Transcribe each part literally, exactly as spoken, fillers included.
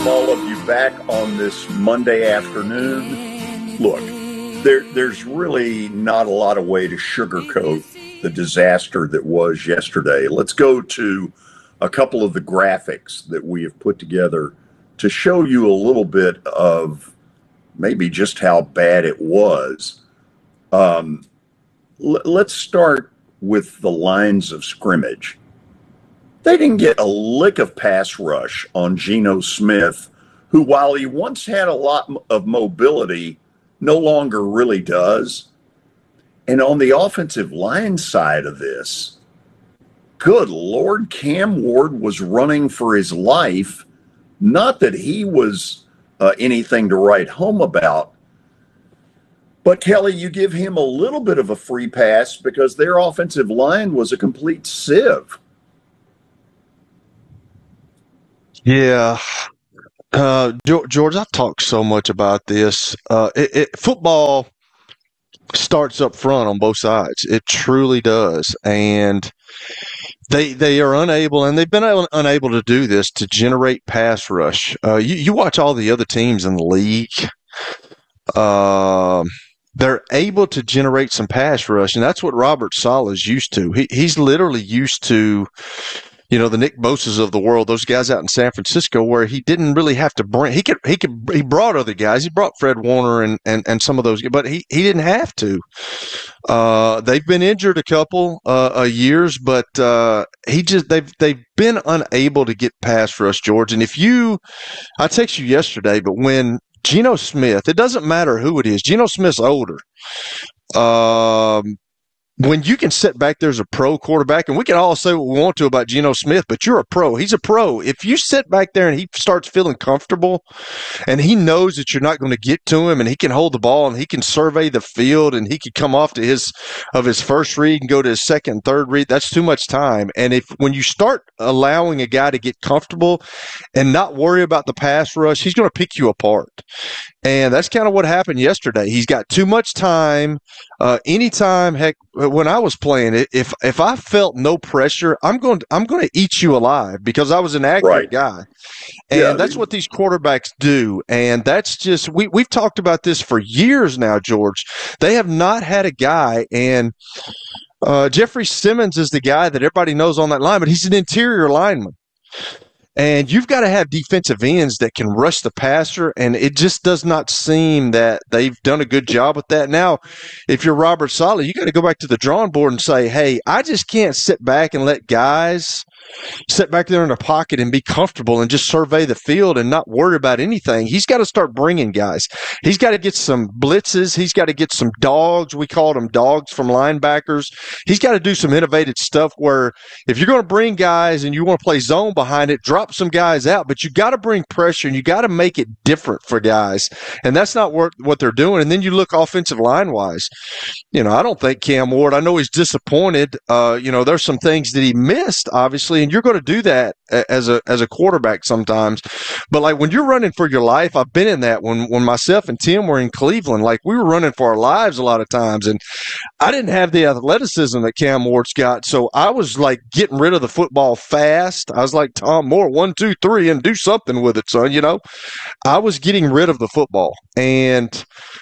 All of you back on this Monday afternoon. Look, there, there's really not a lot of way to sugarcoat the disaster that was yesterday. Let's go to a couple of the graphics that we have put together to show you a little bit of maybe just how bad it was. Um, l- let's start with the lines of scrimmage. They didn't get a lick of pass rush on Geno Smith, who, while he once had a lot of mobility, no longer really does. And on the offensive line side of this, good Lord, Cam Ward was running for his life. Not that he was uh, anything to write home about. But, Kelly, you give him a little bit of a free pass because their offensive line was a complete sieve. Yeah. Uh, George, I've talked so much about this. Uh, it, it, football starts up front on both sides. It truly does. And they they are unable, and they've been un- unable to do this, to generate pass rush. Uh, you, you watch all the other teams in the league. Uh, they're able to generate some pass rush, and that's what Robert Saleh is used to. He, he's literally used to, you know, the Nick Bosas of the world, those guys out in San Francisco, where he didn't really have to bring. He could, he could, he brought other guys. He brought Fred Warner and and, and some of those, but he, he didn't have to. Uh, they've been injured a couple uh, uh, years, but uh, he just they've they've been unable to get pass rush, George. And if you, I text you yesterday, but when Geno Smith, it doesn't matter who it is. Geno Smith's older. Um. When you can sit back there as a pro quarterback, and we can all say what we want to about Geno Smith, but you're a pro. He's a pro. If you sit back there and he starts feeling comfortable and he knows that you're not going to get to him and he can hold the ball and he can survey the field and he can come off to his of his first read and go to his second and third read, that's too much time. And if when you start allowing a guy to get comfortable and not worry about the pass rush, he's going to pick you apart. And that's kind of what happened yesterday. He's got too much time. Uh, anytime, heck, when I was playing it, if if I felt no pressure, I'm going to, I'm going to eat you alive because I was an accurate Right. guy. And Yeah, that's what these quarterbacks do. And that's just we we've talked about this for years now, George. They have not had a guy, and uh, Jeffrey Simmons is the guy that everybody knows on that line, but he's an interior lineman. And you've got to have defensive ends that can rush the passer, and it just does not seem that they've done a good job with that. Now, if you're Robert Saleh, you got to go back to the drawing board and say, hey, I just can't sit back and let guys sit back there in the pocket and be comfortable and just survey the field and not worry about anything. He's got to start bringing guys. He's got to get some blitzes. He's got to get some dogs. We called them dogs from linebackers. He's got to do some innovative stuff where if you're going to bring guys and you want to play zone behind it, drop some guys out, but you got to bring pressure and you got to make it different for guys. And that's not what, what they're doing. And then you look offensive line wise. You know, I don't think Cam Ward, I know he's disappointed. Uh, you know, there's some things that he missed, obviously, and you're going to do that as a as a quarterback sometimes. But like when you're running for your life, I've been in that when when myself and Tim were in Cleveland, like we were running for our lives a lot of times, and I didn't have the athleticism that Cam Ward's got, so I was like getting rid of the football fast. I was like Tom Moore, one, two, three, and do something with it, son. You know, I was getting rid of the football, and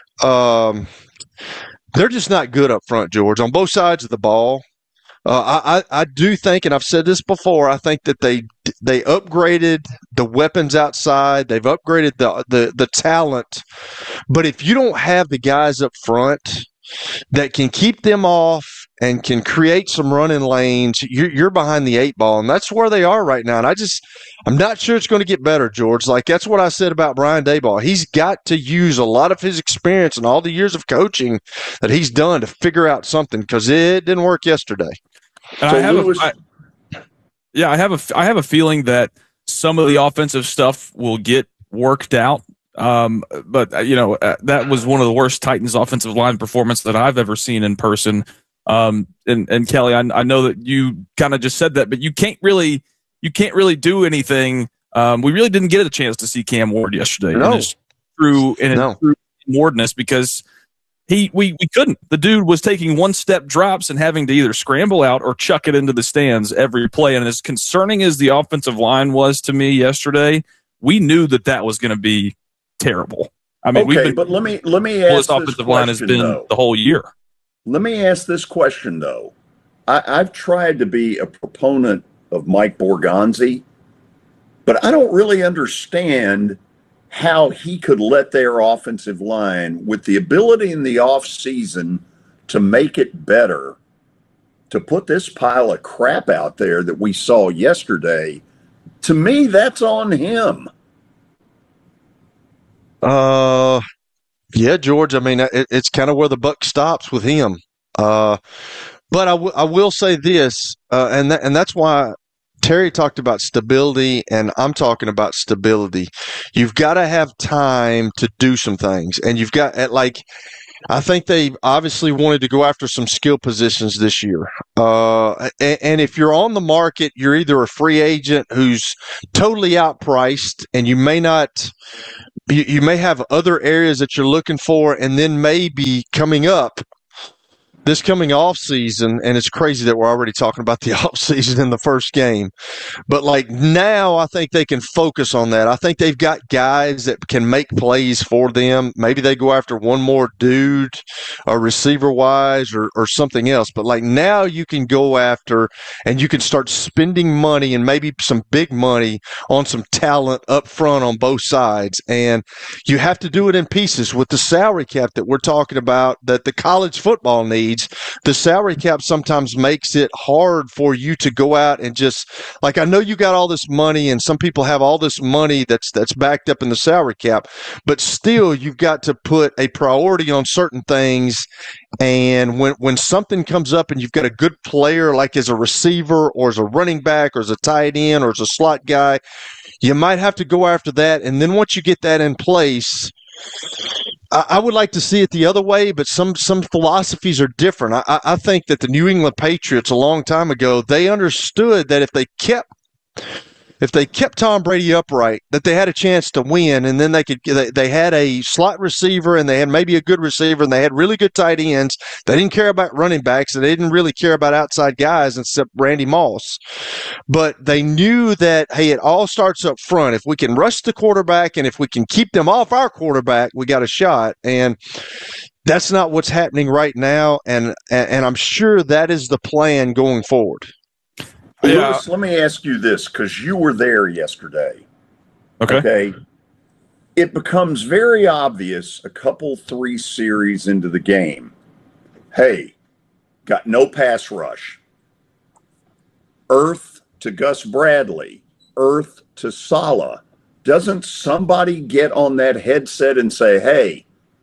um, they're just not good up front, George, on both sides of the ball. Uh, I, I do think, and I've said this before, I think that they they upgraded the weapons outside. They've upgraded the, the, the talent. But if you don't have the guys up front that can keep them off and can create some running lanes, you're, you're behind the eight ball. And that's where they are right now. And I just, I'm not sure it's going to get better, George. Like, that's what I said about Brian Daboll. He's got to use a lot of his experience and all the years of coaching that he's done to figure out something, because it didn't work yesterday. And So I have Lewis- a, I, yeah, I have a, I have a feeling that some of the offensive stuff will get worked out. Um, but uh, you know, uh, that was one of the worst Titans offensive line performance that I've ever seen in person. Um, and, and Kelly, I, I know that you kind of just said that, but you can't really, you can't really do anything. Um, we really didn't get a chance to see Cam Ward yesterday. No. And it's true, and No. it's true Wardness because He we, we couldn't. The dude was taking one step drops and having to either scramble out or chuck it into the stands every play. And as concerning as the offensive line was to me yesterday, we knew that that was going to be terrible. I mean, okay, we've been, but let me let me ask this offensive line has been though. the whole year. Let me ask this question though. I, I've tried to be a proponent of Mike Borgonzi, but I don't really understand how he could let their offensive line, with the ability in the offseason to make it better, to put this pile of crap out there that we saw yesterday. To me, that's on him. Uh, yeah, George. I mean, it, it's kind of where the buck stops with him. Uh, but I, w- I will say this, uh, and that, and that's why Terry talked about stability, and I'm talking about stability. You've got to have time to do some things, and you've got at like. I think they obviously wanted to go after some skill positions this year. Uh, and, and if you're on the market, you're either a free agent who's totally outpriced, and you may not. You, you may have other areas that you're looking for, and then maybe coming up this coming off season, and it's crazy that we're already talking about the off season in the first game. But like now, I think they can focus on that. I think they've got guys that can make plays for them. Maybe they go after one more dude, or receiver wise, or, or something else. But like now, you can go after and you can start spending money and maybe some big money on some talent up front on both sides. And you have to do it in pieces with the salary cap that we're talking about that the college football needs. The salary cap sometimes makes it hard for you to go out and just like I know you got all this money, and some people have all this money that's that's backed up in the salary cap, but still you've got to put a priority on certain things. And when when something comes up and you've got a good player like as a receiver or as a running back or as a tight end or as a slot guy, you might have to go after that. And then once you get that in place, I would like to see it the other way, but some, some philosophies are different. I, I think that the New England Patriots a long time ago, they understood that if they kept if they kept Tom Brady upright, that they had a chance to win, and then they could they, they had a slot receiver, and they had maybe a good receiver, and they had really good tight ends. They didn't care about running backs, and they didn't really care about outside guys except Randy Moss. But they knew that, hey, it all starts up front. If we can rush the quarterback, and if we can keep them off our quarterback, we got a shot. And that's not what's happening right now, and and, and I'm sure that is the plan going forward. Yeah. Lewis, let me ask you this, because you were there yesterday. Okay. Okay. It becomes very obvious a couple, three series into the game. Hey, got no pass rush. Earth to Gus Bradley. Earth to Saleh. Doesn't somebody get on that headset and say, hey,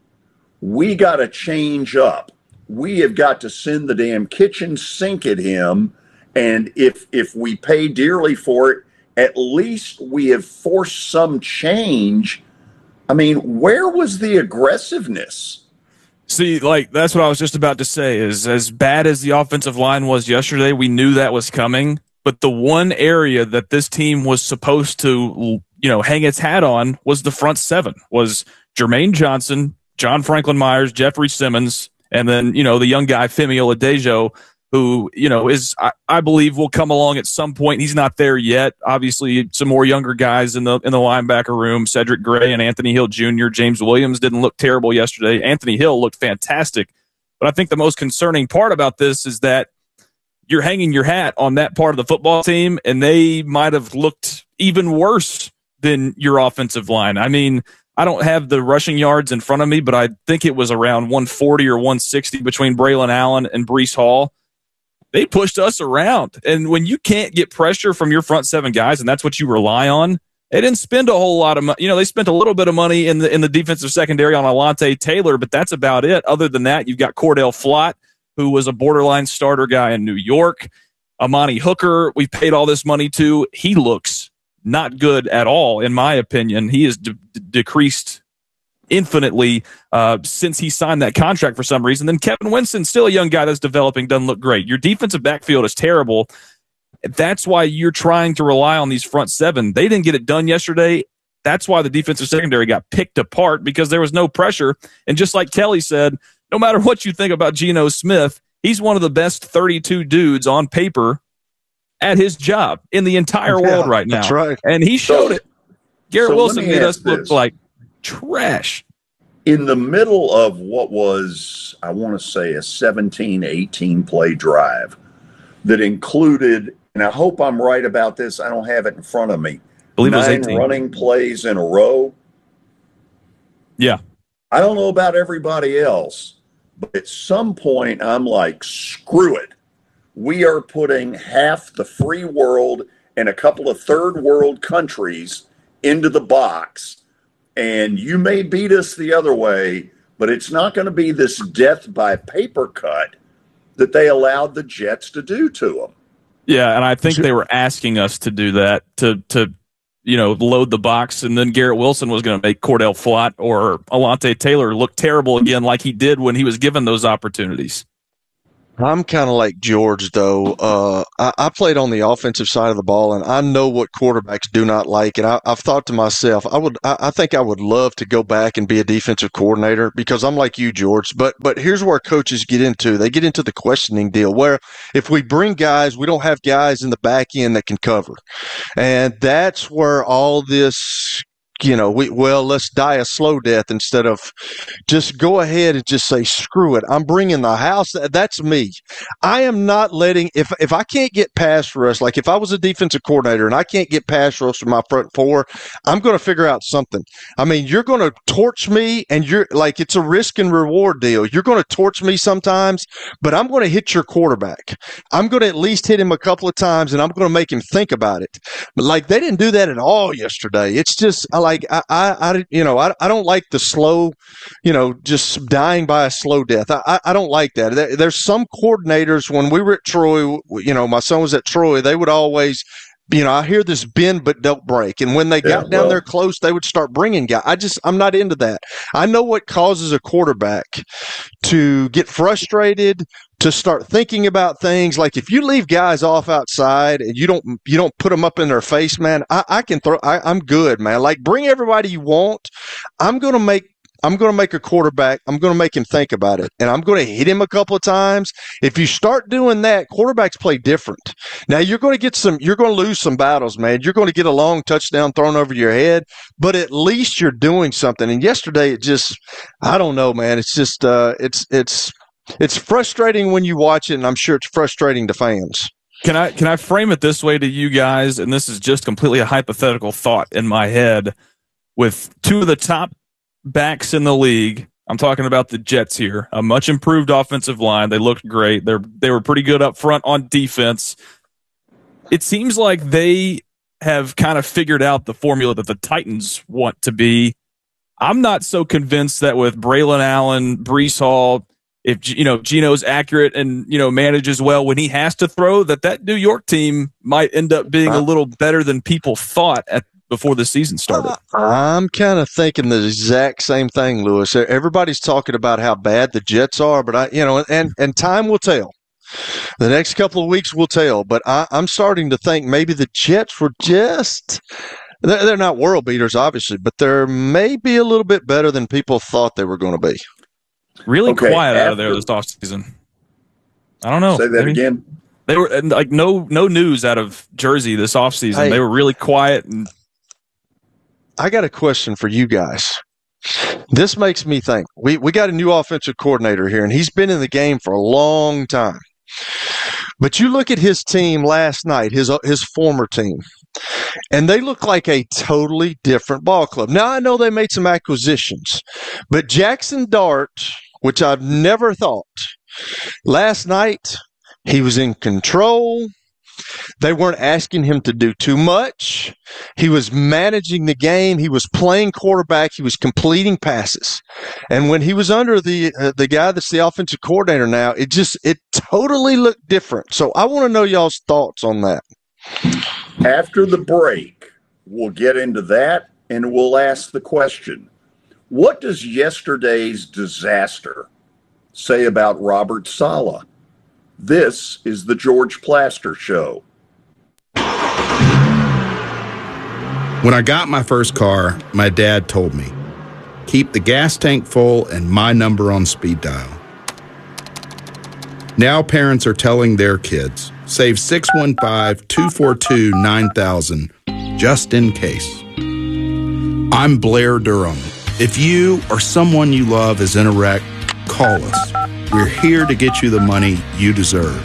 we got to change up. We have got to send the damn kitchen sink at him. And if if we pay dearly for it, at least we have forced some change. I mean, where was the aggressiveness? See, like, that's what I was just about to say, is as bad as the offensive line was yesterday, we knew that was coming. But the one area that this team was supposed to, you know, hang its hat on was the front seven, was Jermaine Johnson, John Franklin Myers, Jeffrey Simmons, and then, you know, the young guy, Femi Oladejo, who, you know, is, I, I believe will come along at some point. He's not there yet. Obviously, some more younger guys in the in the linebacker room, Cedric Gray and Anthony Hill Junior James Williams didn't look terrible yesterday. Anthony Hill looked fantastic. But I think the most concerning part about this is that you're hanging your hat on that part of the football team, and they might have looked even worse than your offensive line. I mean, I don't have the rushing yards in front of me, but I think it was around one forty or one sixty between Braylon Allen and Breece Hall. They pushed us around. And when you can't get pressure from your front seven guys, and that's what you rely on, they didn't spend a whole lot of money. You know, they spent a little bit of money in the in the defensive secondary on Alontae Taylor, but that's about it. Other than that, you've got Cordell Flott, who was a borderline starter guy in New York. Amani Hooker, we paid all this money to. He looks not good at all, in my opinion. He has de- de- decreased infinitely uh, since he signed that contract for some reason. Then Kevin Winston, still a young guy that's developing, doesn't look great. Your defensive backfield is terrible. That's why you're trying to rely on these front seven. They didn't get it done yesterday. That's why the defensive secondary got picked apart, because there was no pressure. And just like Kelly said, no matter what you think about Geno Smith, he's one of the best thirty-two dudes on paper at his job in the entire yeah, world right now. That's right. And he showed so, it. Garrett So Wilson made us look this. like trash. In the middle of what was, I want to say, a seventeen, eighteen play drive that included, and I hope I'm right about this, I don't have it in front of me, I believe it was nine eighteen. running plays in a row. Yeah. I don't know about everybody else, but at some point I'm like, screw it. We are putting half the free world and a couple of third world countries into the box. And you may beat us the other way, but it's not going to be this death by paper cut that they allowed the Jets to do to them. Yeah, and I think they were asking us to do that, to, to you know, load the box, and then Garrett Wilson was going to make Cordell Flott or Alontae Taylor look terrible again like he did when he was given those opportunities. I'm kind of like George, though. Uh, I, I played on the offensive side of the ball, and I know what quarterbacks do not like. And I, I've thought to myself, I would, I, I think I would love to go back and be a defensive coordinator because I'm like you, George. But, but here's where coaches get into. They get into the questioning deal where if we bring guys, we don't have guys in the back end that can cover, and that's where all this. You know, we well, let's die a slow death instead of just go ahead and just say, screw it. I'm bringing the house. That's me. I am not letting, if if I can't get pass rush, like if I was a defensive coordinator and I can't get pass rush from my front four, I'm going to figure out something. I mean, you're going to torch me and you're like, it's a risk and reward deal. You're going to torch me sometimes, but I'm going to hit your quarterback. I'm going to at least hit him a couple of times and I'm going to make him think about it. But like, they didn't do that at all yesterday. It's just, I Like I, I, I, you know, I, I don't like the slow, you know, just dying by a slow death. I, I, I don't like that. There, there's some coordinators when we were at Troy, you know, my son was at Troy. They would always, you know, I hear this bend but don't break, and when they Yeah, got down well, there close, they would start bringing guys. I just, I'm not into that. I know what causes a quarterback to get frustrated, to start thinking about things. Like if you leave guys off outside and you don't you don't put them up in their face, man, I, I can throw. I, I'm good, man. Like bring everybody you want. I'm gonna make. I'm going to make a quarterback. I'm going to make him think about it, and I'm going to hit him a couple of times. If you start doing that, quarterbacks play different. Now you're going to get some. You're going to lose some battles, man. You're going to get a long touchdown thrown over your head, but at least you're doing something. And yesterday, it just, I don't know, man. It's just, uh, it's it's it's frustrating when you watch it, and I'm sure it's frustrating to fans. Can I can I frame it this way to you guys? And this is just completely a hypothetical thought in my head. With two of the top backs in the league, I'm talking about the Jets here, a much improved offensive line. They looked great. They're they were pretty good up front on defense. It seems like they have kind of figured out the formula that the Titans want to be. I'm not so convinced that with Braylon Allen, Breece Hall, if you know Geno's accurate and you know manages well when he has to throw, that that New York team might end up being a little better than people thought at before the season started. I'm kind of thinking the exact same thing, Lewis. Everybody's talking about how bad the Jets are, but I, you know, and, and time will tell. The next couple of weeks will tell, but I, I'm starting to think maybe the Jets were just, they're, they're not world beaters, obviously, but they're maybe a little bit better than people thought they were going to be. Really Okay, quiet after, out of there this offseason. I don't know. Say that Maybe. again. They were like no no news out of Jersey this offseason. Hey. They were really quiet. And I got a question for you guys. This makes me think. We we got a new offensive coordinator here, and he's been in the game for a long time. But you look at his team last night, his his former team, and they look like a totally different ball club. Now, I know they made some acquisitions, but Jackson Dart, which I've never thought, last night he was in control. They weren't asking him to do too much. He was managing the game. He was playing quarterback. He was completing passes. And when he was under the uh, the guy that's the offensive coordinator now, it just it totally looked different. So I want to know y'all's thoughts on that. After the break, we'll get into that and we'll ask the question, what does yesterday's disaster say about Robert Saleh? This is the George Plaster Show. When I got my first car, my dad told me, keep the gas tank full and my number on speed dial. Now parents are telling their kids, save six one five, two four two, nine thousand just in case. I'm Blair Durham. If you or someone you love is in a wreck, call us. We're here to get you the money you deserve.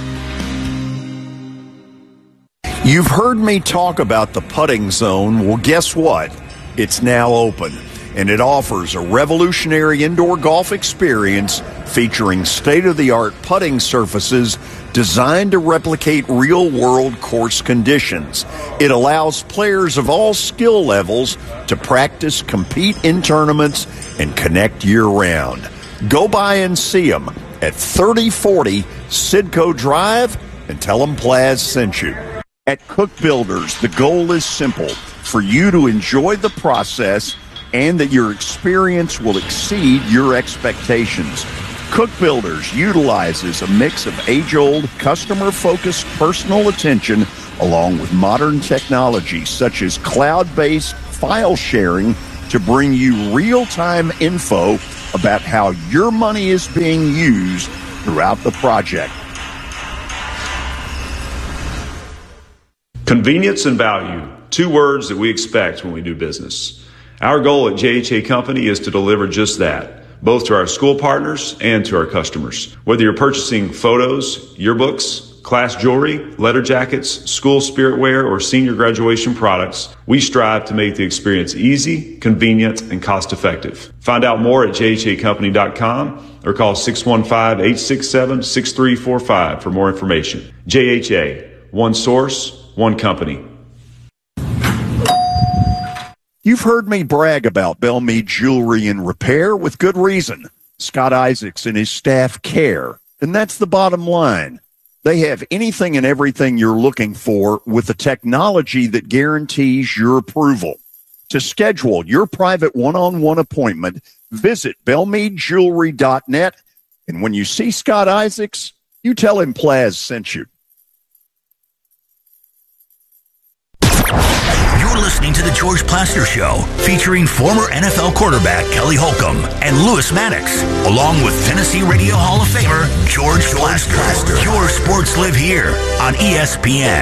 You've heard me talk about the Putting Zone. Well, guess what? It's now open, and it offers a revolutionary indoor golf experience featuring state-of-the-art putting surfaces designed to replicate real-world course conditions. It allows players of all skill levels to practice, compete in tournaments, and connect year-round. Go by and see them at thirty forty Sidco Drive and tell them Plaz sent you. At Cook Builders, the goal is simple: for you to enjoy the process and that your experience will exceed your expectations. Cook Builders utilizes a mix of age-old, customer-focused personal attention along with modern technology such as cloud-based file sharing to bring you real-time info about how your money is being used throughout the project. Convenience and value, two words that we expect when we do business. Our goal at J H A Company is to deliver just that, both to our school partners and to our customers. Whether you're purchasing photos, yearbooks, class jewelry, letter jackets, school spirit wear, or senior graduation products, we strive to make the experience easy, convenient, and cost-effective. Find out more at j h a company dot com or call six one five, eight six seven, six three four five for more information. J H A, one source, one company. You've heard me brag about Belmead Jewelry and Repair with good reason. Scott Isaacs and his staff care, and that's the bottom line. They have anything and everything you're looking for with the technology that guarantees your approval. To schedule your private one-on-one appointment, visit belmead jewelry dot net, and when you see Scott Isaacs, you tell him Plaz sent you. You're listening to The George Plaster Show, featuring former N F L quarterback Kelly Holcomb and Lewis Maddox, along with Tennessee Radio Hall of Famer George Plaster. Your sports live here on E S P N.